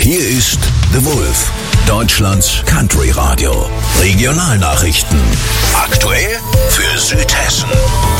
Hier ist The Wolf, Deutschlands Country Radio. Regionalnachrichten. Aktuell für Südhessen.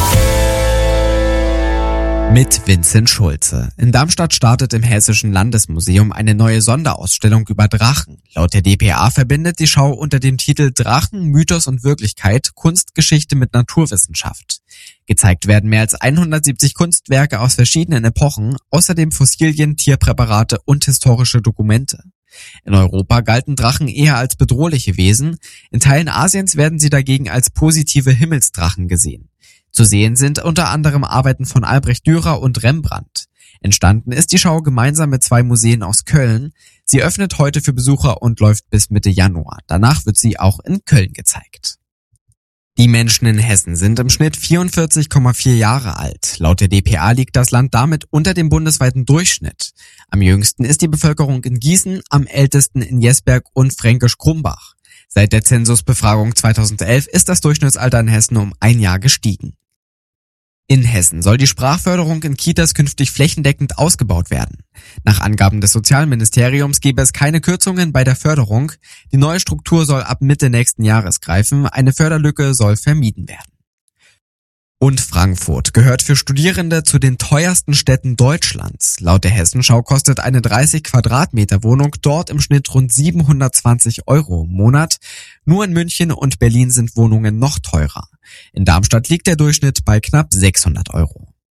Mit Vincent Schulze. In Darmstadt startet im Hessischen Landesmuseum eine neue Sonderausstellung über Drachen. Laut der dpa verbindet die Schau unter dem Titel Drachen, Mythos und Wirklichkeit Kunstgeschichte mit Naturwissenschaft. Gezeigt werden mehr als 170 Kunstwerke aus verschiedenen Epochen, außerdem Fossilien, Tierpräparate und historische Dokumente. In Europa galten Drachen eher als bedrohliche Wesen, in Teilen Asiens werden sie dagegen als positive Himmelsdrachen gesehen. Zu sehen sind unter anderem Arbeiten von Albrecht Dürer und Rembrandt. Entstanden ist die Schau gemeinsam mit 2 Museen aus Köln. Sie öffnet heute für Besucher und läuft bis Mitte Januar. Danach wird sie auch in Köln gezeigt. Die Menschen in Hessen sind im Schnitt 44,4 Jahre alt. Laut der dpa liegt das Land damit unter dem bundesweiten Durchschnitt. Am jüngsten ist die Bevölkerung in Gießen, am ältesten in Jesberg und Fränkisch-Krumbach. Seit der Zensusbefragung 2011 ist das Durchschnittsalter in Hessen um 1 Jahr gestiegen. In Hessen soll die Sprachförderung in Kitas künftig flächendeckend ausgebaut werden. Nach Angaben des Sozialministeriums gäbe es keine Kürzungen bei der Förderung. Die neue Struktur soll ab Mitte nächsten Jahres greifen. Eine Förderlücke soll vermieden werden. Und Frankfurt gehört für Studierende zu den teuersten Städten Deutschlands. Laut der Hessenschau kostet eine 30 Quadratmeter Wohnung dort im Schnitt rund 720 € im Monat. Nur in München und Berlin sind Wohnungen noch teurer. In Darmstadt liegt der Durchschnitt bei knapp 600 €.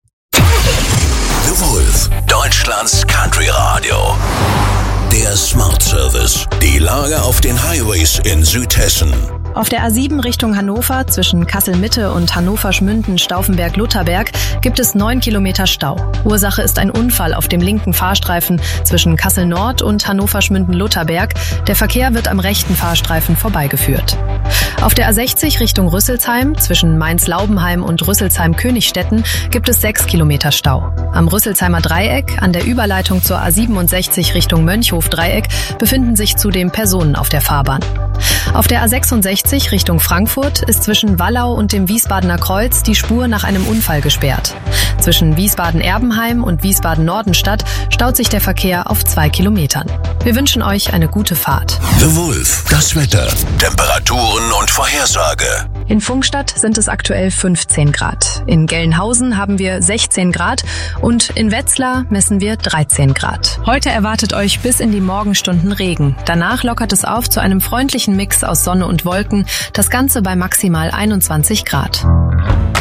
The Wolf, Deutschlands Country Radio. Der Smart Service. Die Lage auf den Highways in Südhessen. Auf der A7 Richtung Hannover zwischen Kassel-Mitte und Hannover-Schmünden-Stauffenberg-Lutherberg gibt es 9 Kilometer Stau. Ursache ist ein Unfall auf dem linken Fahrstreifen zwischen Kassel-Nord und Hannover-Schmünden-Lutherberg. Der Verkehr wird am rechten Fahrstreifen vorbeigeführt. Auf der A60 Richtung Rüsselsheim zwischen Mainz-Laubenheim und Rüsselsheim-Königstetten gibt es 6 Kilometer Stau. Am Rüsselsheimer Dreieck an der Überleitung zur A67 Richtung Mönchhof-Dreieck befinden sich zudem Personen auf der Fahrbahn. Auf der A66 Richtung Frankfurt ist zwischen Wallau und dem Wiesbadener Kreuz die Spur nach einem Unfall gesperrt. Zwischen Wiesbaden-Erbenheim und Wiesbaden-Nordenstadt staut sich der Verkehr auf 2 Kilometern. Wir wünschen euch eine gute Fahrt. The Wolf, das Wetter, Temperaturen und Vorhersage. In Pfungstadt sind es aktuell 15 Grad. In Gelnhausen haben wir 16 Grad und in Wetzlar messen wir 13 Grad. Heute erwartet euch bis in die Morgenstunden Regen. Danach lockert es auf zu einem freundlichen Mix aus Sonne und Wolken. Das Ganze bei maximal 21 Grad.